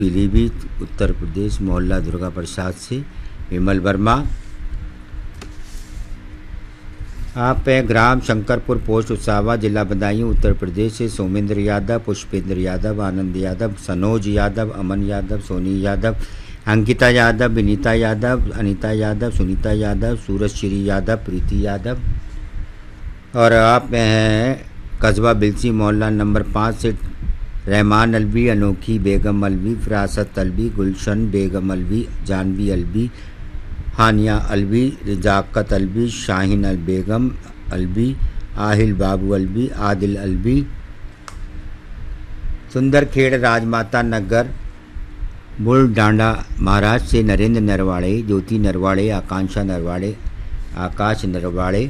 पीलीभीत उत्तर प्रदेश, मोहल्ला दुर्गा प्रसाद से विमल वर्मा। आप हैं ग्राम शंकरपुर, पोस्ट उसावा, जिला बदायूं, उत्तर प्रदेश से सोमेंद्र यादव, पुष्पेंद्र यादव, आनंद यादव, सनोज यादव, अमन यादव, सोनी यादव, अंकिता यादव, विनीता यादव, अनीता यादव, सुनीता यादव, सूरज श्री यादव, प्रीति यादव। और आप हैं कस्बा बिलसी, मोहल्ला नंबर 5 से रहमान अलवी, अनोखी बेगम अलवी, फरासत अलवी, गुलशन बेगम अलवी, जानवी अलवी, हानिया अलवी, रिजाकत अलवी, शाहीन अल बेगम अलवी, आहिल बाबू अलवी, आदिल अलवी। सुंदरखेड़, राजमाता नगर, बुलडांडा महाराष्ट्र से नरेंद्र नरवाड़े, ज्योति नरवाड़े, आकांक्षा नरवाड़े, आकाश नरवाड़े।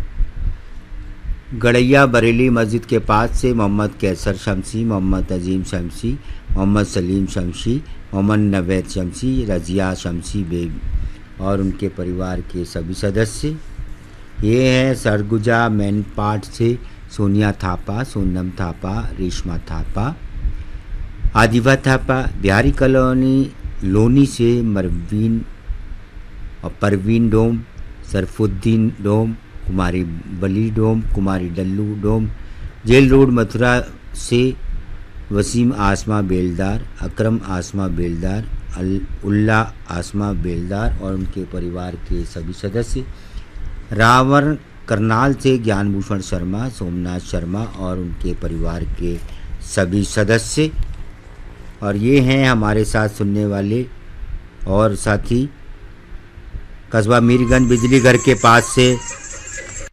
गड़ैया बरेली मस्जिद के पास से मोहम्मद कैसर शमसी, मोहम्मद अजीम शमसी, मोहम्मद सलीम शमसी, मोहम्मद नवेद शमसी, रजिया शमसी बेबी और उनके परिवार के सभी सदस्य। ये हैं सरगुजा मैन पाट से सोनिया थापा, सोनम थापा, रेशमा थापा, आदिवा थापा। बिहारी कॉलोनी लोनी से मरवीन और परवीन डोम, सरफुद्दीन डोम, कुमारी बली डोम, कुमारी डल्लू डोम। जेल रोड मथुरा से वसीम आसमा बेलदार, अकरम आसमा बेलदार, उल्ला आसमा बेलदार और उनके परिवार के सभी सदस्य। रावण करनाल से ज्ञानभूषण शर्मा, सोमनाथ शर्मा और उनके परिवार के सभी सदस्य। और ये हैं हमारे साथ सुनने वाले और साथी कस्बा मीरगंज बिजली घर के पास से